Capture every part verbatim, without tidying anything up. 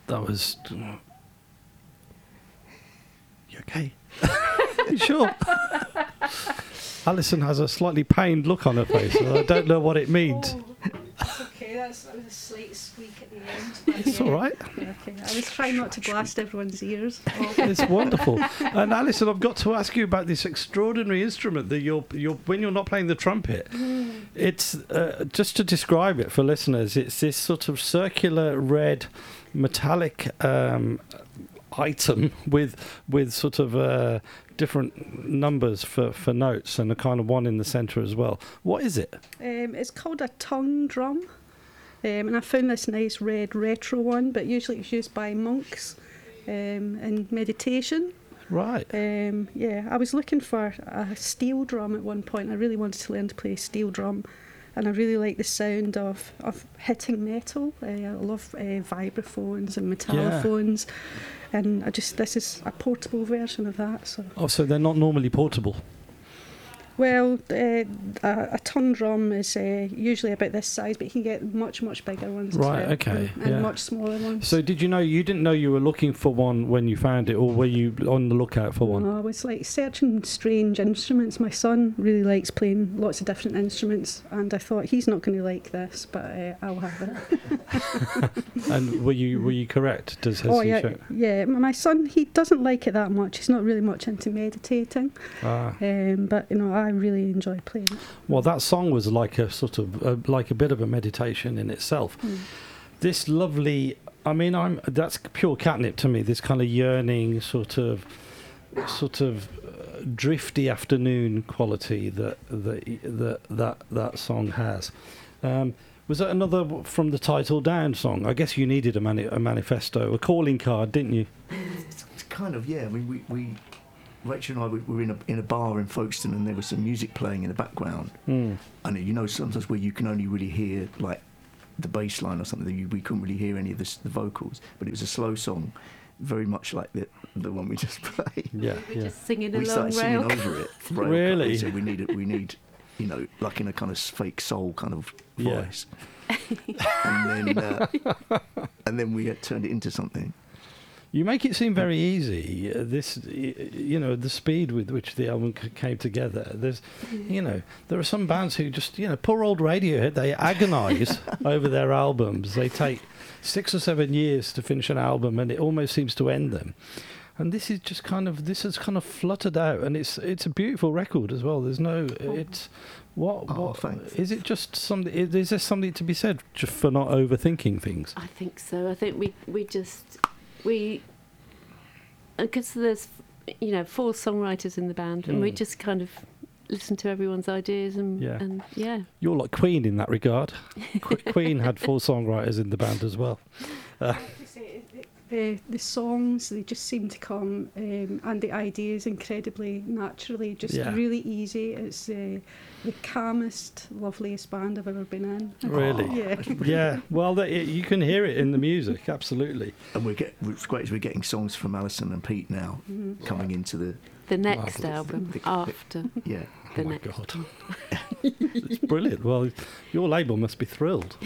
that was. You okay? You sure? Alison has a slightly pained look on her face. I don't know what it means. Oh, that's okay. That's, that was a slight squeak at the end. But, It's yeah. all right. Yeah, okay. I was trying not to blast everyone's ears. Oh. It's wonderful. And Alison, I've got to ask you about this extraordinary instrument that you're, you're when you're not playing the trumpet. Mm. It's uh, just to describe it for listeners. It's this sort of circular red metallic um, item with with sort of uh, different numbers for, for notes and a kind of one in the centre as well. What is it? Um, it's called a tongue drum. Um, and I found this nice red retro one, but usually it's used by monks um, in meditation. Right. Um, yeah, I was looking for a steel drum at one point. I really wanted to learn to play steel drum, and I really like the sound of, of hitting metal. Uh, I love uh, vibraphones and metallophones, yeah. And I just this is a portable version of that. So. Oh, so they're not normally portable. Well, uh, a, a tongue drum is uh, usually about this size, but you can get much, much bigger ones. Right, as well, okay, and, and yeah. much smaller ones. So did you know, you didn't know you were looking for one when you found it, or were you on the lookout for one? No, I was like searching strange instruments. My son really likes playing lots of different instruments, and I thought he's not going to like this, but uh, I'll have it. And were you were you correct? Does has oh he yeah, show- yeah. My son, he doesn't like it that much. He's not really much into meditating, Ah. um, but you know, I really enjoy playing it. Well, that song was like a sort of uh, like a bit of a meditation in itself. Mm. This lovely, I mean, I'm that's pure catnip to me. This kind of yearning, sort of, sort of uh, drifty afternoon quality that that that that, that song has. Um, was that another w- from the title down song? I guess you needed a, mani- a manifesto, a calling card, didn't you? It's, it's kind of, yeah. I mean, we. we Rachel and I we were in a in a bar in Folkestone, and there was some music playing in the background. Mm. And you know, sometimes where you can only really hear like the bass line or something, you, we couldn't really hear any of the, the vocals. But it was a slow song, very much like the the one we just played. Yeah, We were yeah. just singing We along started rail. singing over it. rail Really? cut. So we need it. We need, you know, like in a kind of fake soul kind of Yeah. voice. and then uh, and then we had turned it into something. You make it seem very easy. Uh, this, y- you know, the speed with which the album c- came together. There's, you know, there are some bands who just, you know, poor old Radiohead. They agonise over their albums. They take six or seven years to finish an album, and it almost seems to end them. And this is just kind of this has kind of fluttered out, and it's it's a beautiful record as well. There's no, it's what Oh, what thanks. is it? Just something? Is there something to be said just for not overthinking things? I think so. I think we we just we because there's you know four songwriters in the band, and we Mm. just kind of listen to everyone's ideas and Yeah. and yeah. You're like Queen in that regard. Qu- Queen had four songwriters in the band as well. Uh, The the songs, they just seem to come, um, and the ideas incredibly naturally, just Yeah. really easy. It's uh, the calmest, loveliest band I've ever been in. Really? Yeah. Yeah, well, that, you can hear it in the music, absolutely. And we get what's great is we're getting songs from Alison and Pete now Mhm. coming into the The next Marvellous. album The- the- after yeah. the Oh my next. God. It's brilliant. Well, your label must be thrilled.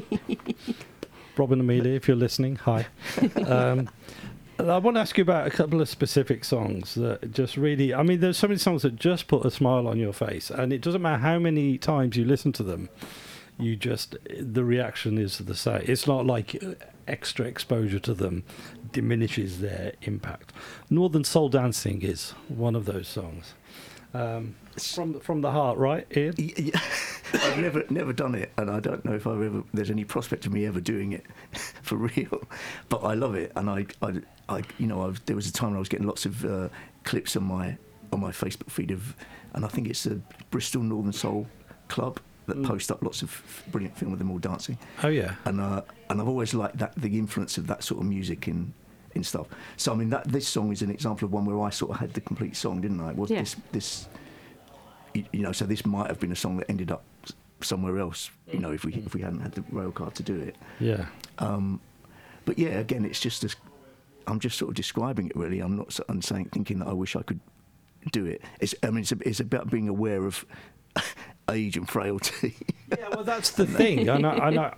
Rob and Amelia, if you're listening, hi. Um, I want to ask you about a couple of specific songs that just really, I mean, there's so many songs that just put a smile on your face, and it doesn't matter how many times you listen to them, you just, the reaction is the same. It's not like extra exposure to them diminishes their impact. Northern Soul Dancing is one of those songs. Um, from from the heart, right, Ian? Y- yeah. I've never never done it, and I don't know if I've ever. There's any prospect of me ever doing it for real. But I love it, and I, I, I you know, I've, there was a time when I was getting lots of uh, clips on my on my Facebook feed of, and I think it's the Bristol Northern Soul Club that Mm. post up lots of brilliant film of them all dancing, Oh, yeah. and uh, and I've always liked that the influence of that sort of music in. in stuff. So I mean that this song is an example of one where I sort of had the complete song, didn't I? It was Yeah. this this you, you know, so this might have been a song that ended up s- somewhere else, you know, if we if we hadn't had the rail card to do it. Yeah. Um, but yeah, again, it's just as I'm just sort of describing it really. I'm not s- I'm saying thinking that I wish I could do it. It's I mean it's, a, it's about being aware of age and frailty. Yeah, well, that's the thing. And I, and I,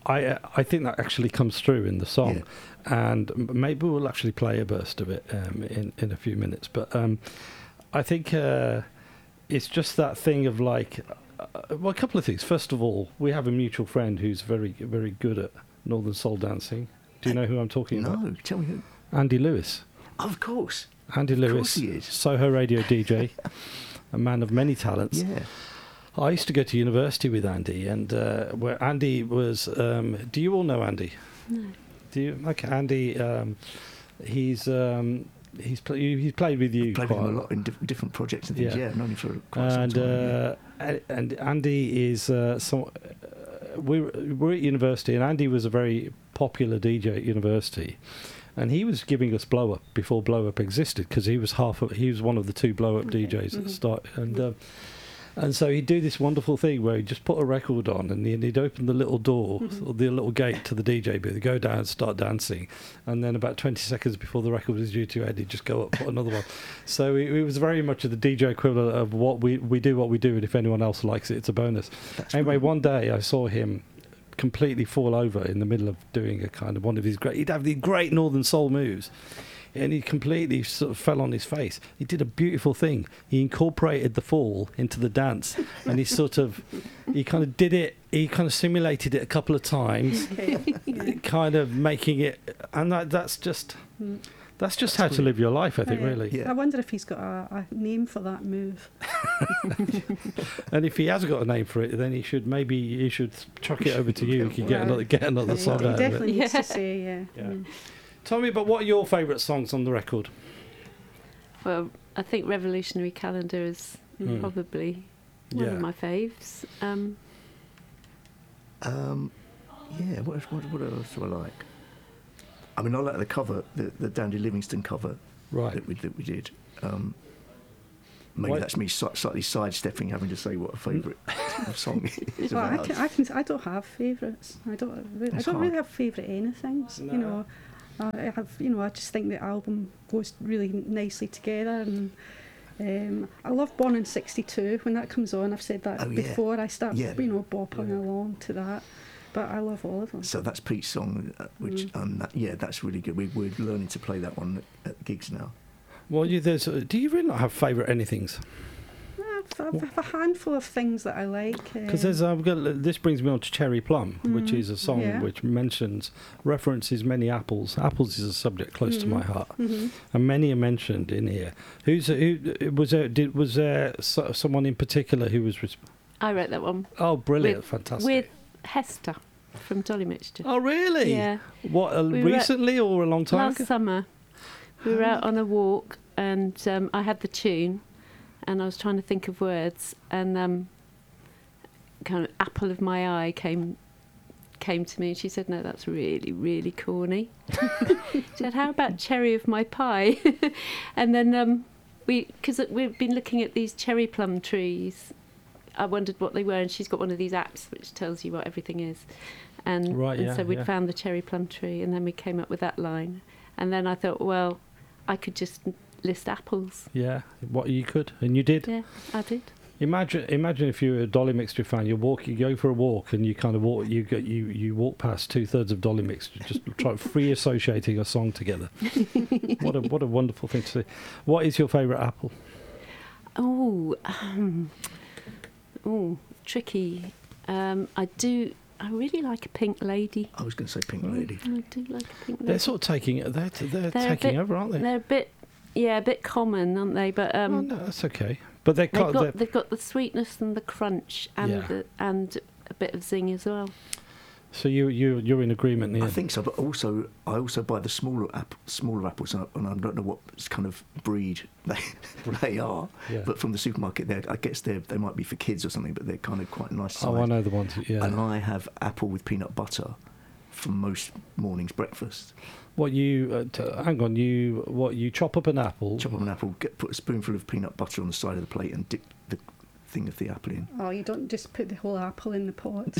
I uh, I think that actually comes through in the song, and m- maybe we'll actually play a burst of it um, in in a few minutes. But um, I think uh, it's just that thing of like, uh, well, a couple of things. First of all, we have a mutual friend who's very very good at Northern Soul dancing. Do you know who I'm talking No, about? tell me who. Andy Lewis. Of course. Andy Of Lewis, course he is. Soho radio D J, a man of many talents. Yeah. I used to go to university with Andy, and uh, where Andy was. Um, do you all know Andy? No. Do you? Okay, Andy. Um, he's um, he's pl- he's played with you Played with quite him a a lot in diff- different projects and things. Yeah. Yeah, I've known him for quite some and time. yeah. uh, a- and Andy is uh, some. Uh, we were, we were at university, and Andy was a very popular D J at university, and he was giving us Blow Up before Blow Up existed, because he was half of, he was one of the two Blow Up Okay. D Js at the Mhm. start, and. Uh, And so he'd do this wonderful thing where he'd just put a record on, and he'd he'd open the little door, Mhm. or the little gate to the D J booth, go down, start dancing, and then about twenty seconds before the record was due to end, he'd just go up, put another one. So it, it was very much of the D J equivalent of what we, we do what we do, and if anyone else likes it, it's a bonus. That's Anyway, brilliant. one day I saw him completely fall over in the middle of doing a kind of one of his great, he'd have these great Northern Soul moves, and he completely sort of fell on his face. He did a beautiful thing. He incorporated the fall into the dance, and he sort of, he kind of did it, he kind of simulated it a couple of times, Okay. Yeah. kind of making it, and that, that's just, Mm. that's just That's how to live your life, I think, Yeah. really. Yeah. I wonder if he's got a, a name for that move. And if he has got a name for it, then he should, maybe he should chuck it over to you. You can get Right. another, get another Yeah, song he out of it. definitely needs Yeah. to say, yeah. Yeah. Mm. Tell me about what are your favourite songs on the record? Well, I think Revolutionary Calendar is Mm. probably one Yeah. of my faves. Um, Um, yeah, what, what, what else do I like? I mean, I like the cover, the, the Dandy Livingstone cover Right. that we, that we did. Um, maybe Why- that's me si- slightly sidestepping, having to say what a favourite song is Well, I, about. can, I can. I don't have favourites. I don't. I It's don't really hard. have favourite anythings. No. You know, I have. You know, I just think the album goes really nicely together, and um, I love Born in sixty-two when that comes on. I've said that Oh, yeah. before. I start, Yeah. you know, bopping Yeah. along to that. But I love all of them. So that's Pete's song, uh, which, Mm. um, that, yeah, that's really good. We, we're learning to play that one at, at gigs now. Well, you, there's, uh, do you really not have favourite anythings? I've, I've, I've a handful of things that I like. Because um, there's, uh, we've got, this brings me on to Cherry Plum, which Mhm. is a song Yeah. which mentions, references many apples. Apples is a subject close to my Mhm. heart, mhm. and many are mentioned in here. Who's who was there? Did was there so, someone in particular who was? Resp- I wrote that one oh, brilliant! With- Fantastic. with Hester from Dolly Mixture. oh, really? Yeah, What? Uh, We were- recently or a long time last ago? summer we were out on a walk, and um, I had the tune, and I was trying to think of words, and um, kind of apple of my eye came came to me, and she said, "No, that's really, really corny." She said, "How about cherry of my pie?" And then um, we, because we've been looking at these cherry plum trees, I wondered what they were, and she's got one of these apps which tells you what everything is. And, Right, and yeah, so we'd yeah. found the cherry plum tree, and then we came up with that line. And then I thought, well, I could just list apples. Yeah, what you could, and you did. Yeah, I did. Imagine, imagine if you're a Dolly Mixture fan. You walk, you go for a walk, and you kind of walk. You go, you you walk past two thirds of Dolly Mixture, just try free associating a song together. What a what a wonderful thing to see. What is your favourite apple? Oh, um, oh, tricky. Um, I do. I really like a pink lady. I was going to say Pink Oh. Lady. I do like a pink lady. They're sort of taking they're they're, They're a taking bit- over, aren't they? They're a bit, yeah, a bit common, aren't they? But um, oh, no, that's okay. But they they've can't. got they're- they've got the sweetness and the crunch and Yeah. the, and a bit of zing as well. So you you you're in agreement, I Ian? think so, but also I also buy the smaller app, smaller apples, and I, and I don't know what kind of breed they they are. Yeah. But from the supermarket, they I guess they they might be for kids or something, but they're kind of quite nice. Oh, I size. know the ones. Yeah. And I have apple with peanut butter for most mornings' breakfast. What you uh, t- hang on? You what you chop up an apple? Chop up an apple, get, put a spoonful of peanut butter on the side of the plate, and dip the thing of the apple in. Oh, you don't just put the whole apple in the pot.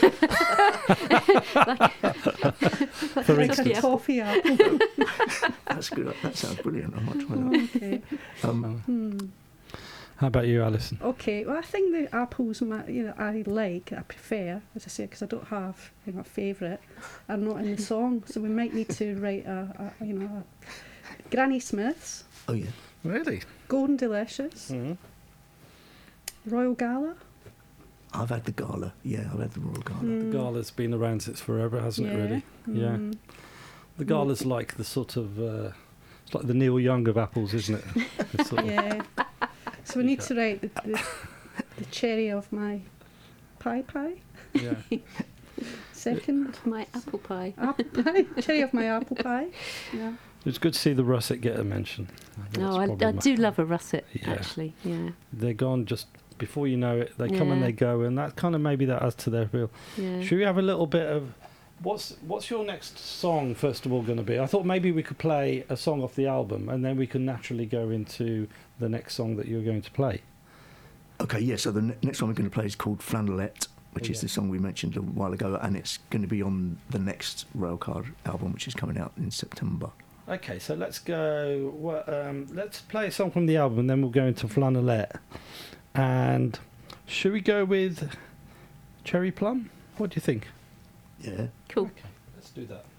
For like instance. a toffee apple. That's good. That sounds brilliant. I might try that. Okay. Um, Hmm. How about you, Alison? Okay, well, I think the apples, my, you know, I like, I prefer, as I say, because I don't have, you know, a favourite, are not in the song. So we might need to write a, a you know, a Granny Smith's, Oh yeah. Really? Golden Delicious, Mm-hmm. Royal Gala. I've had the gala. Yeah, I've had the Royal Gala. Mm, The Gala's been around since forever, hasn't yeah. it, really? Yeah. Mm. The Gala's like the sort of... Uh, it's like the Neil Young of apples, isn't it? It's sort of- Yeah. So we need to write the, the, the cherry of my pie pie. yeah. Second, My apple pie. apple pie. Cherry of my apple pie. Yeah. It's good to see the russet get a mention. That's No, I, probably I my- do love a russet, Yeah. actually. Yeah, They're gone just before you know it. They come and Yeah. they go, and that kind of maybe that adds to their appeal. yeah. Should we have a little bit of what's what's your next song first of all going to be? I thought maybe we could play a song off the album, and then we can naturally go into the next song that you're going to play. Okay, yeah. So the ne- next one we're going to play is called Flannelette, which Oh, is yeah. the song we mentioned a while ago, and it's going to be on the next Railcard album, which is coming out in September. Okay, so let's go. Well, um, let's play a song from the album, and then we'll go into Flannelette. And should we go with Cherry Plum? What do you think? Yeah. Cool. Okay, let's do that.